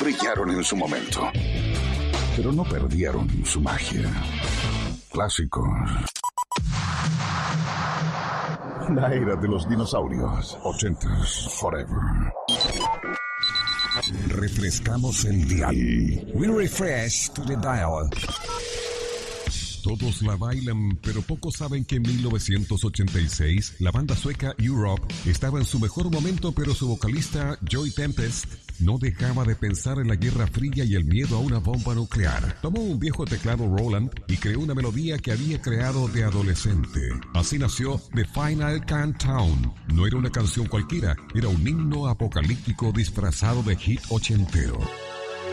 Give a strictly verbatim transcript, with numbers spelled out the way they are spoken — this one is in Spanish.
brillaron en su momento, pero no perdieron su magia. Clásicos. La era de los dinosaurios. Ochentas forever. Refrescamos el dial. We refresh to the dial. Todos la bailan, pero pocos saben que en mil novecientos ochenta y seis la banda sueca Europe estaba en su mejor momento, pero su vocalista Joy Tempest no dejaba de pensar en la Guerra Fría y el miedo a una bomba nuclear. Tomó un viejo teclado Roland y creó una melodía que había creado de adolescente. Así nació The Final Countdown. No era una canción cualquiera, era un himno apocalíptico disfrazado de hit ochentero.